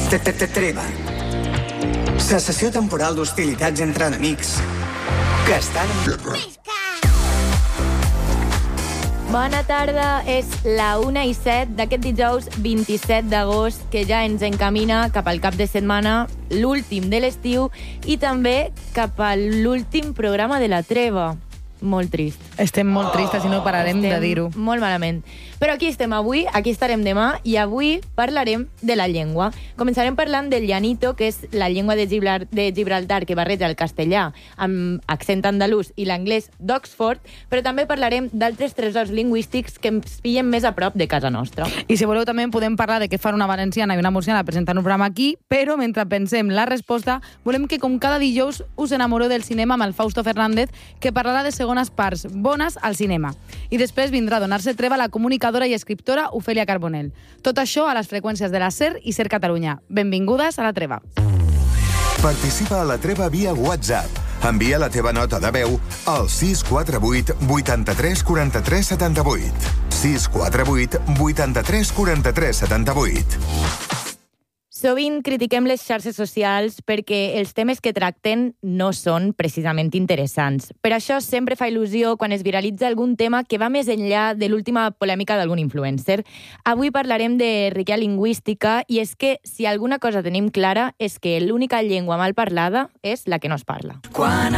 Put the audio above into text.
Treva. Cessació temporal d'hostilitats entre enemics que estan en guerra. Bona tarda, és la 1:07 d'aquest dijous 27 d'agost, que ja ens encamina cap al cap de setmana, l'últim de l'estiu, i també cap a l'últim programa de la treva. Molt trist. Estem molt tristes i no pararem de dir-ho. Molt malament. Però aquí estem avui, aquí estarem demà, i avui parlarem de la llengua. Començarem parlant del llanito, que és la llengua de Gibraltar que barreja el castellà amb accent andalús i l'anglès d'Oxford, però també parlarem d'altres tresors lingüístics que ens pillen més a prop de casa nostra. I si voleu també podem parlar de què fan una valenciana i una murciana presentant un programa aquí, però mentre pensem la resposta, volem que com cada dijous us enamoreu del cinema amb el Fausto Fernández, que parlarà de segones parts bones al cinema. I després vindrà a donar-se treva la comunicadora i escriptora Ofèlia Carbonell. Tot això a les freqüències de la SER i SER Catalunya. Benvingudes a la treva. Participa a la treva via WhatsApp. Envia la teva nota de veu al 648 83 43 78. 648 83 43 78. Sovint critiquem les xarxes socials perquè els temes que tracten no són precisament interessants. Per això sempre fa il·lusió quan es viralitza algun tema que va més enllà de l'última polèmica d'algun influencer. Avui parlarem de riquesa lingüística, i és que si alguna cosa tenim clara és que l'única llengua mal parlada és la que no es parla. Quan